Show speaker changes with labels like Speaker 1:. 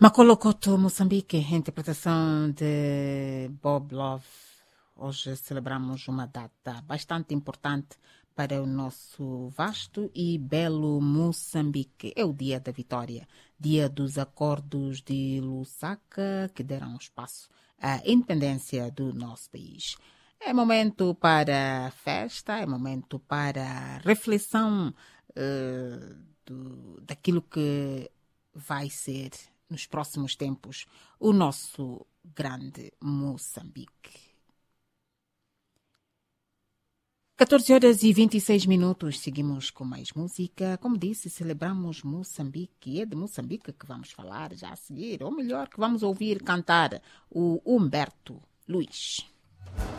Speaker 1: Makolokoto, Moçambique, interpretação de Bob Love. Hoje celebramos uma data bastante importante para o nosso vasto e belo Moçambique. É o Dia da Vitória, Dia dos Acordos de Lusaka, que deram espaço à independência do nosso país. É momento para festa, é momento para reflexão daquilo que vai ser nos próximos tempos o nosso grande Moçambique. 14h26, seguimos com mais música. Como disse, celebramos Moçambique. É de Moçambique que vamos falar já a seguir, ou melhor, que vamos ouvir cantar o Humberto Luiz.